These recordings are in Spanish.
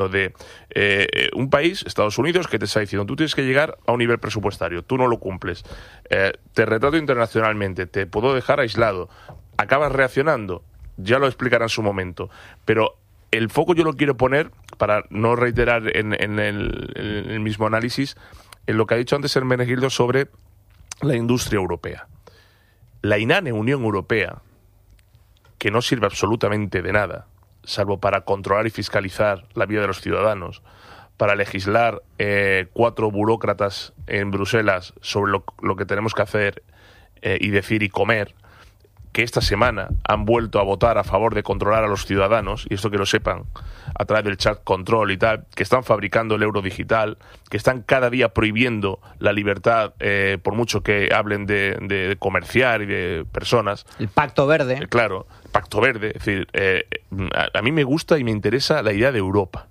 de un país, Estados Unidos, que te está diciendo tú tienes que llegar a un nivel presupuestario, tú no lo cumples, te retrato internacionalmente, te puedo dejar aislado, acabas reaccionando, ya lo explicará en su momento, pero el foco yo lo quiero poner, para no reiterar en el mismo análisis, en lo que ha dicho antes Hermenegildo sobre la industria europea. La inane Unión Europea, que no sirve absolutamente de nada, salvo para controlar y fiscalizar la vida de los ciudadanos, para legislar 4 burócratas en Bruselas sobre lo que tenemos que hacer y decir y comer, que esta semana han vuelto a votar a favor de controlar a los ciudadanos, y esto que lo sepan, a través del chat control y tal, que están fabricando el euro digital, que están cada día prohibiendo la libertad, por mucho que hablen de comerciar y de personas. El Pacto Verde. Claro, Pacto Verde. Es decir, a mí me gusta y me interesa la idea de Europa.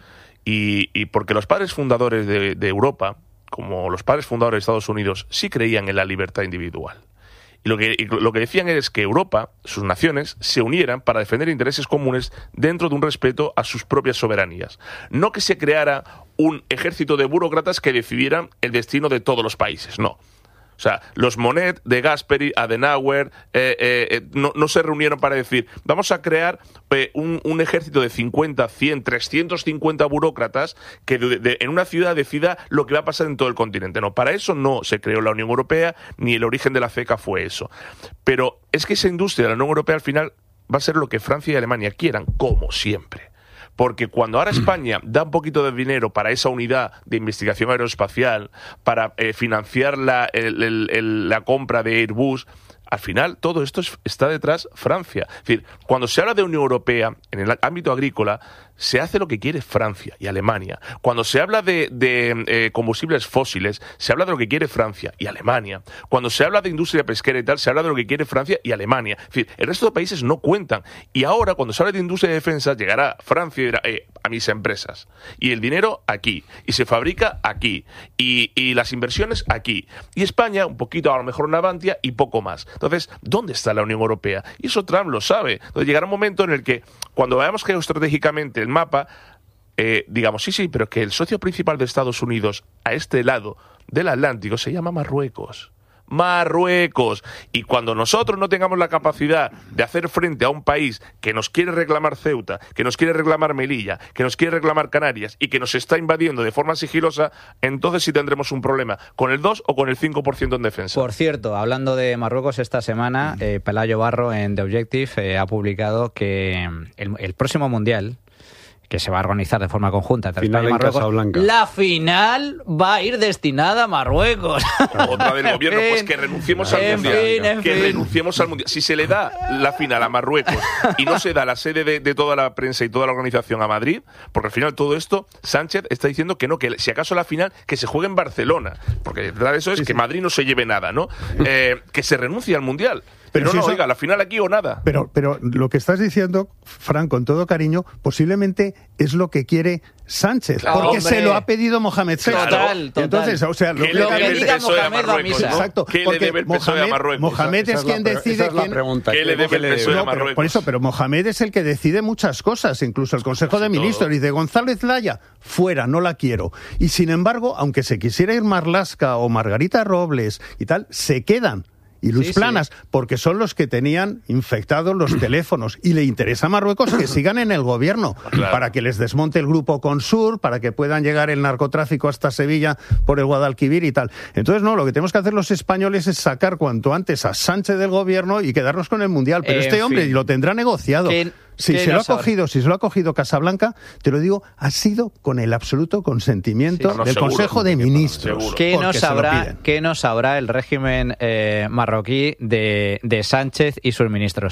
Y porque los padres fundadores de Europa, como los padres fundadores de Estados Unidos, sí creían en la libertad individual. Y lo que decían es que Europa, sus naciones, se unieran para defender intereses comunes dentro de un respeto a sus propias soberanías. No que se creara un ejército de burócratas que decidieran el destino de todos los países, no. O sea, los Monnet, de Gasperi, Adenauer, no se reunieron para decir vamos a crear un ejército de 50, 100, 350 burócratas que en una ciudad decida lo que va a pasar en todo el continente. No, para eso no se creó la Unión Europea, ni el origen de la CECA fue eso. Pero es que esa industria de la Unión Europea al final va a ser lo que Francia y Alemania quieran, como siempre. Porque cuando ahora España da un poquito de dinero para esa unidad de investigación aeroespacial, para financiar la compra de Airbus, al final todo esto está detrás Francia. Es decir, cuando se habla de Unión Europea en el ámbito agrícola, se hace lo que quiere Francia y Alemania. Cuando se habla de combustibles fósiles, se habla de lo que quiere Francia y Alemania. Cuando se habla de industria pesquera y tal, se habla de lo que quiere Francia y Alemania. Es decir, el resto de países no cuentan. Y ahora, cuando se habla de industria de defensa, llegará Francia y dirá, a mis empresas. Y el dinero aquí. Y se fabrica aquí. Y las inversiones aquí. Y España, un poquito, a lo mejor una Navantia y poco más. Entonces, ¿dónde está la Unión Europea? Y eso Trump lo sabe. Entonces llegará un momento en el que, cuando veamos geoestratégicamente el mapa, digamos, sí, pero que el socio principal de Estados Unidos a este lado del Atlántico se llama Marruecos. Marruecos. Y cuando nosotros no tengamos la capacidad de hacer frente a un país que nos quiere reclamar Ceuta, que nos quiere reclamar Melilla, que nos quiere reclamar Canarias y que nos está invadiendo de forma sigilosa, entonces sí tendremos un problema con el 2 o con el 5% en defensa. Por cierto, hablando de Marruecos, esta semana Pelayo Barro en The Objective ha publicado que el próximo Mundial, que se va a organizar de forma conjunta entre España y Marruecos, la final va a ir destinada a Marruecos. Otra del gobierno, pues que renunciemos al Mundial. Renunciemos al Mundial. Si se le da la final a Marruecos y no se da la sede de toda la prensa y toda la organización a Madrid, porque al final todo esto, Sánchez está diciendo que no, que si acaso la final, que se juegue en Barcelona. Porque detrás de eso es que Madrid no se lleve nada, ¿no? Que se renuncie al Mundial. Pero no, oiga, la final aquí o nada. Pero lo que estás diciendo, Fran, con todo cariño, posiblemente es lo que quiere Sánchez, claro, porque se lo ha pedido Mohamed VI. Total. Entonces, o sea, lo que diga Mohamed va a misa. Exacto. ¿Qué le debe el PSOE a Marruecos? Mohamed es quien decide quién. ¿Qué le debe el PSOE a Marruecos? Por eso, pero Mohamed es el que decide muchas cosas, incluso el Consejo de Ministros. Dice, González Laya, fuera, no la quiero. Y sin embargo, aunque se quisiera ir Marlaska o Margarita Robles y tal, se quedan. Y Luis Planas, porque son los que tenían infectados los teléfonos. Y le interesa a Marruecos que sigan en el gobierno, para que les desmonte el grupo Consur, para que puedan llegar el narcotráfico hasta Sevilla por el Guadalquivir y tal. Entonces, no, lo que tenemos que hacer los españoles es sacar cuanto antes a Sánchez del gobierno y quedarnos con el Mundial. Pero este hombre lo tendrá negociado. Si se lo ha cogido Casablanca, te lo digo, ha sido con el absoluto consentimiento del Consejo de Ministros. ¿Qué no sabrá el régimen marroquí de Sánchez y sus ministros?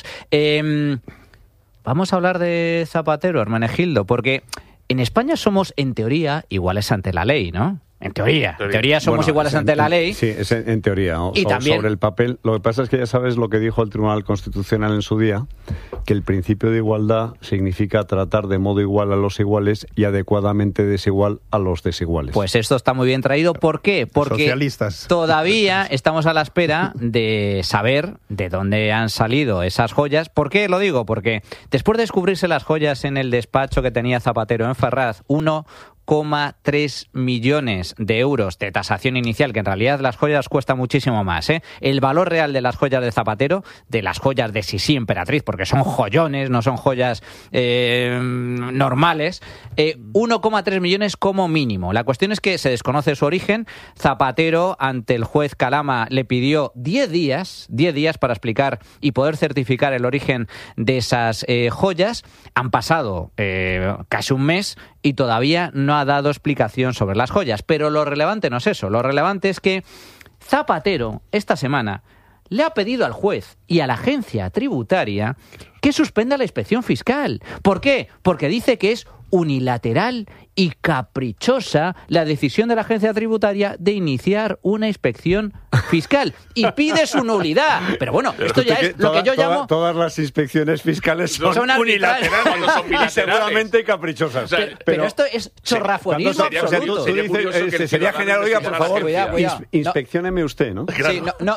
Vamos a hablar de Zapatero, Hermenegildo, porque en España somos, en teoría, iguales ante la ley, ¿no? En teoría somos iguales ante la ley. Sí, es en teoría. Y también sobre el papel. Lo que pasa es que ya sabes lo que dijo el Tribunal Constitucional en su día, que el principio de igualdad significa tratar de modo igual a los iguales y adecuadamente desigual a los desiguales. Pues esto está muy bien traído. ¿Por qué? Porque socialistas. Todavía estamos a la espera de saber de dónde han salido esas joyas. ¿Por qué lo digo? Porque después de descubrirse las joyas en el despacho que tenía Zapatero en Ferraz, 1,3 millones de euros de tasación inicial, que en realidad las joyas cuestan muchísimo más, ¿eh? El valor real de las joyas de Zapatero, de las joyas de Sisi Emperatriz, porque son joyones, no son joyas normales, 1,3 millones como mínimo. La cuestión es que se desconoce su origen. Zapatero, ante el juez Calama, le pidió 10 días para explicar y poder certificar el origen de esas joyas. Han pasado casi un mes y todavía no ha dado explicación sobre las joyas. Pero lo relevante no es eso. Lo relevante es que Zapatero, esta semana, le ha pedido al juez y a la agencia tributaria que suspenda la inspección fiscal. ¿Por qué? Porque dice que es unilateral y caprichosa la decisión de la agencia tributaria de iniciar una inspección fiscal y pide su nulidad. Pero bueno, esto ya es lo que yo llamo... Todas las inspecciones fiscales son unilaterales y seguramente caprichosas. O sea, pero esto es chorrafuerismo absoluto. Sería genial, oiga, por favor, inspeccióneme usted, ¿no? Sí,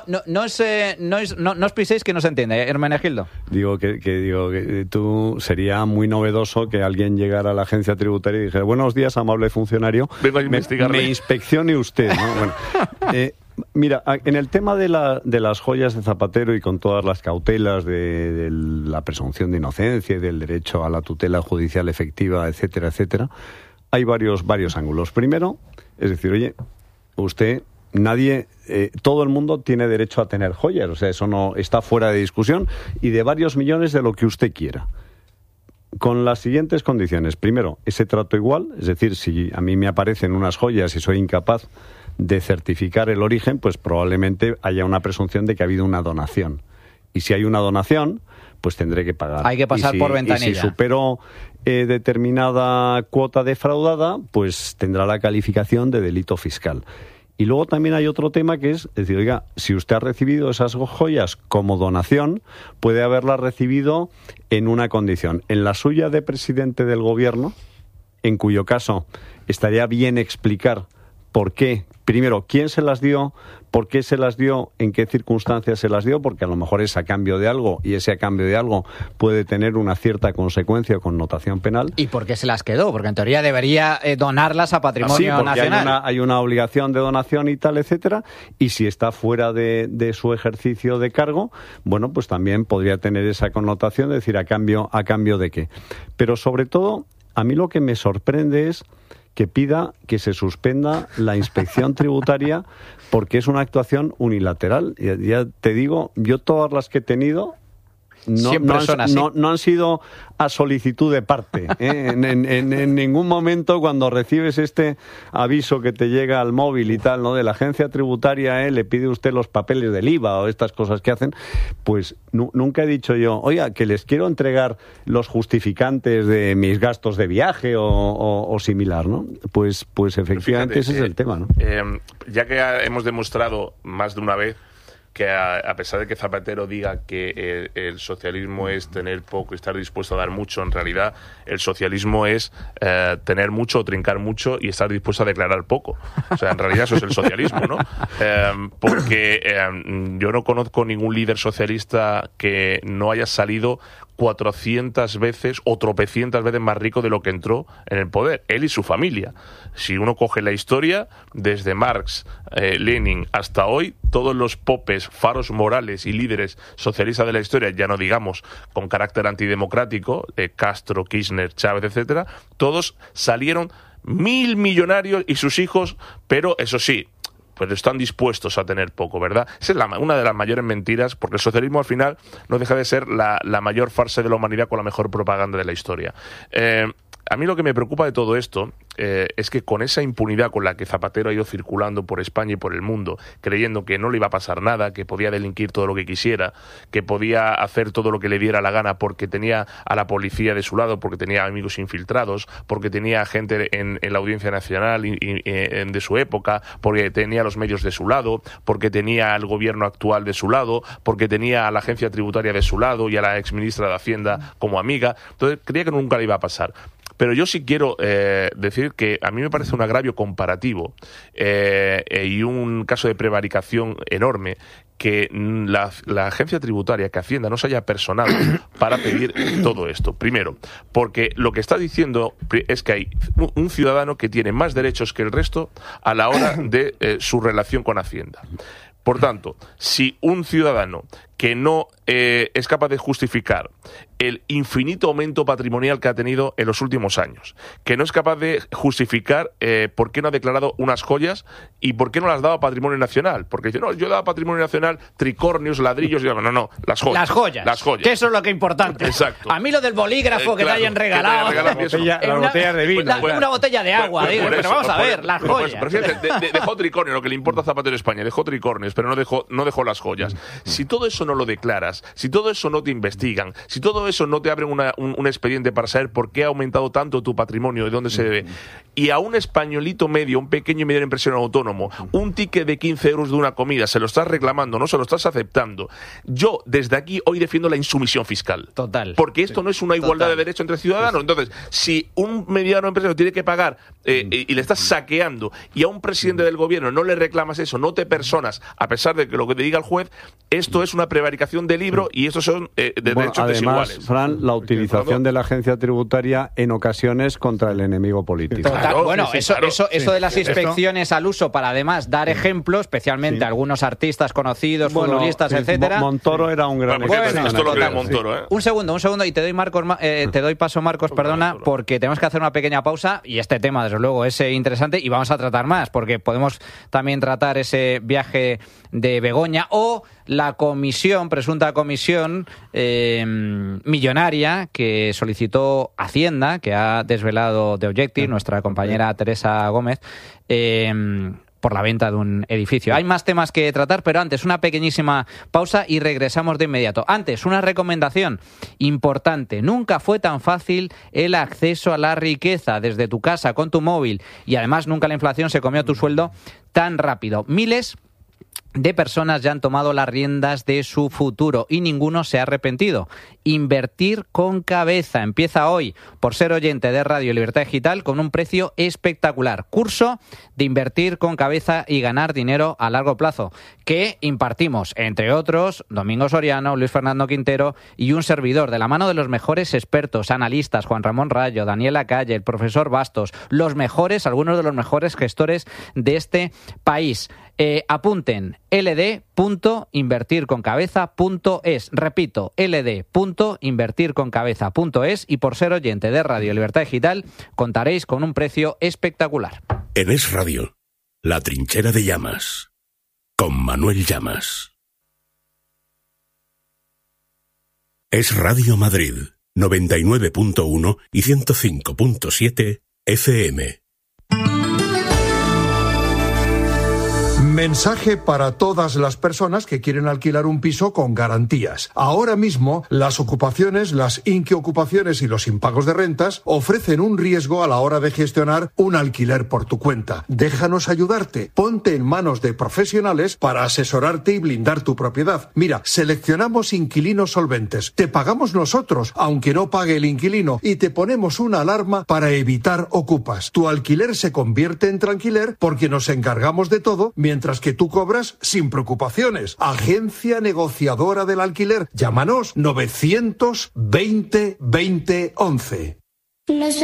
no os piséis que no se entiende, Hermenegildo. Digo que tú sería muy novedoso que alguien llegara a la agencia tributaria y dijera: buenos días, amable funcionario, vengo a investigarle. Me inspeccione usted, ¿no? Bueno, mira, en el tema de las joyas de Zapatero y con todas las cautelas de la presunción de inocencia y del derecho a la tutela judicial efectiva, etcétera, etcétera, hay varios ángulos. Primero, es decir, oye, usted... todo el mundo tiene derecho a tener joyas, o sea, eso no está fuera de discusión, y de varios millones de lo que usted quiera. Con las siguientes condiciones. Primero, ese trato igual, es decir, si a mí me aparecen unas joyas y soy incapaz de certificar el origen, pues probablemente haya una presunción de que ha habido una donación. Y si hay una donación, pues tendré que pagar. Hay que pasar por ventanilla. Y si supero determinada cuota defraudada, pues tendrá la calificación de delito fiscal. Y luego también hay otro tema que es decir, oiga, si usted ha recibido esas joyas como donación, puede haberlas recibido en una condición. En la suya de presidente del gobierno, en cuyo caso estaría bien explicar por qué, primero, quién se las dio, por qué se las dio, en qué circunstancias se las dio, porque a lo mejor es a cambio de algo y ese a cambio de algo puede tener una cierta consecuencia o connotación penal. ¿Y por qué se las quedó? Porque en teoría debería donarlas a patrimonio nacional. Hay una obligación de donación y tal, etcétera, y si está fuera de su ejercicio de cargo, bueno, pues también podría tener esa connotación de decir a cambio de qué. Pero sobre todo, a mí lo que me sorprende es que pida que se suspenda la inspección tributaria porque es una actuación unilateral. Ya te digo, yo todas las que he tenido no han sido a solicitud de parte, ¿eh? En ningún momento cuando recibes este aviso que te llega al móvil y tal, ¿no?, de la agencia tributaria, le pide usted los papeles del IVA o estas cosas que hacen, pues nunca he dicho yo, oiga, que les quiero entregar los justificantes de mis gastos de viaje o similar, ¿no? Pues efectivamente ese es el tema, ¿no? Ya que hemos demostrado más de una vez que a pesar de que Zapatero diga que el socialismo es tener poco y estar dispuesto a dar mucho, en realidad el socialismo es tener mucho o trincar mucho y estar dispuesto a declarar poco. O sea, en realidad eso es el socialismo, ¿no? Porque yo no conozco ningún líder socialista que no haya salido 400 veces o tropecientas veces más rico de lo que entró en el poder, él y su familia. Si uno coge la historia, desde Marx, Lenin hasta hoy, todos los popes, faros morales y líderes socialistas de la historia, ya no digamos con carácter antidemocrático, Castro, Kirchner, Chávez, etcétera, todos salieron 1.000 millonarios y sus hijos, pero eso sí, pues están dispuestos a tener poco, ¿verdad? Esa es una de las mayores mentiras, porque el socialismo al final no deja de ser la mayor farsa de la humanidad con la mejor propaganda de la historia. a mí lo que me preocupa de todo esto es que con esa impunidad con la que Zapatero ha ido circulando por España y por el mundo, creyendo que no le iba a pasar nada, que podía delinquir todo lo que quisiera, que podía hacer todo lo que le diera la gana porque tenía a la policía de su lado, porque tenía amigos infiltrados, porque tenía gente en la Audiencia Nacional de su época, porque tenía los medios de su lado, porque tenía al gobierno actual de su lado, porque tenía a la agencia tributaria de su lado y a la exministra de Hacienda como amiga. Entonces creía que nunca le iba a pasar. Pero yo sí quiero decir que a mí me parece un agravio comparativo y un caso de prevaricación enorme que la agencia tributaria, que Hacienda, no se haya personado para pedir todo esto. Primero, porque lo que está diciendo es que hay un ciudadano que tiene más derechos que el resto a la hora de su relación con Hacienda. Por tanto, si un ciudadano que no es capaz de justificar el infinito aumento patrimonial que ha tenido en los últimos años, que no es capaz de justificar por qué no ha declarado unas joyas y por qué no las ha dado a patrimonio nacional, porque dice, no, yo he dado a patrimonio nacional tricornios, ladrillos, y no, las joyas. Las joyas. Que eso es lo que es importante. Exacto. A mí lo del bolígrafo que te hayan regalado. Las botellas de vino. Una botella de agua, pero vamos a ver, las joyas. Pero fíjate, dejó tricornio, lo que le importa a Zapatero en España, dejó tricornios, pero no dejó las joyas. Si todo eso no lo declaras, si todo eso no te investigan, si todo eso no te abren un expediente para saber por qué ha aumentado tanto tu patrimonio, de dónde se debe, y a un españolito medio, un pequeño y mediano empresario autónomo, un ticket de 15 euros de una comida, se lo estás reclamando, no se lo estás aceptando. Yo, desde aquí, hoy defiendo la insumisión fiscal. Total. Porque esto no es una igualdad de derechos entre ciudadanos. Entonces, si un mediano empresario tiene que pagar y le estás saqueando, y a un presidente del gobierno no le reclamas eso, no te personas, a pesar de que lo que te diga el juez, esto es una prevaricación de libro y estos son derechos desiguales. Fran, la utilización de la agencia tributaria en ocasiones contra el enemigo político. Claro, bueno, eso de las inspecciones al uso para además dar ejemplos, especialmente a algunos artistas conocidos, futbolistas, etcétera. Montoro era un gran ejemplo. Esto lo crea Montoro, ¿eh? Un segundo y te doy paso, Marcos, perdona, porque tenemos que hacer una pequeña pausa y este tema, desde luego, es interesante y vamos a tratar más, porque podemos también tratar ese viaje de Begoña o la presunta comisión millonaria que solicitó Hacienda, que ha desvelado The Objective, nuestra compañera Teresa Gómez, por la venta de un edificio. Hay más temas que tratar, pero antes una pequeñísima pausa y regresamos de inmediato. Antes, una recomendación importante. Nunca fue tan fácil el acceso a la riqueza desde tu casa con tu móvil y además nunca la inflación se comió tu sueldo tan rápido. Miles de personas ya han tomado las riendas de su futuro y ninguno se ha arrepentido. Invertir con cabeza. Empieza hoy por ser oyente de Radio Libertad Digital con un precio espectacular. Curso de invertir con cabeza y ganar dinero a largo plazo que impartimos, entre otros, Domingo Soriano, Luis Fernando Quintero y un servidor, de la mano de los mejores expertos, analistas, Juan Ramón Rayo, Daniela Calle, el profesor Bastos, algunos de los mejores gestores de este país. Apunten ld.invertirconcabeza.es. Repito, ld.invertirconcabeza.es, y por ser oyente de Radio Libertad Digital contaréis con un precio espectacular. En Es Radio, La Trinchera de Llamas, con Manuel Llamas. Es Radio Madrid, 99.1 y 105.7 FM. Mensaje para todas las personas que quieren alquilar un piso con garantías. Ahora mismo, las ocupaciones, las inquiocupaciones y los impagos de rentas ofrecen un riesgo a la hora de gestionar un alquiler por tu cuenta. Déjanos ayudarte. Ponte en manos de profesionales para asesorarte y blindar tu propiedad. Mira, seleccionamos inquilinos solventes. Te pagamos nosotros, aunque no pague el inquilino, y te ponemos una alarma para evitar ocupas. Tu alquiler se convierte en tranquiler porque nos encargamos de todo, mientras que tú cobras sin preocupaciones. Agencia negociadora del alquiler. Llámanos 920 20 11.